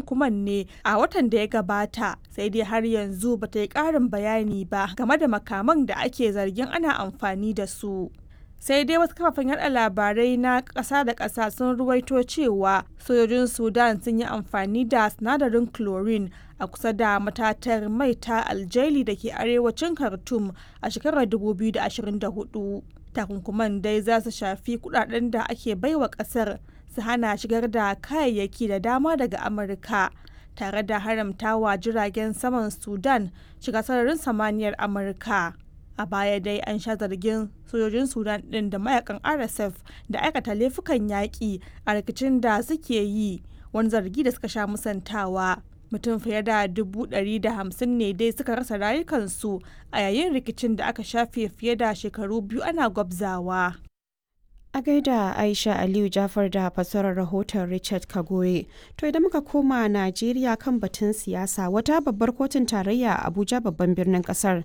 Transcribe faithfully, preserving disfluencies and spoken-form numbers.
takunkuman ne a watan da ya gabata, sai dai har yanzu ba ta yi ƙarin bayani ba game da makaman da ake zargin ana amfani da su. Sai dai wasu kafafen yada labarai na ƙasa da ƙasa sun ruwaito cewa sojojin Sudan sun yi amfani da sinadarin chlorine a kusa da matatar mai ta Algeili da ke arewacin Khartoum a shekarar dubu biyu da ashirin da hudu. Takunkuman dai za su shafi kudaden da ake baiwa ƙasar su hana shigar da kayayyaki da dama daga Amurka, tare da haramtawa jiragen saman Sudan shiga sararin samaniyar Amurka. A baya dai an sha zargin sojojin Sudan ɗin da mayakan R S F da aikata laifukan yaƙi a rikicin da suke yi, wani zargi da suka sha musantawa. Mutum fiye da dubu ɗari da hamsin ne dai suka rasa rayukansu a yayin rikicin da aka shafe fiye da shekaru biyu ana gwabzawa. A gaida Aisha Aliyu Jafar da fassarar rahoton Richard Kagoye. To idan muka koma Najeriya kan batun siyasa, wata babbar kotun tarayya a Abuja babban birnin kasar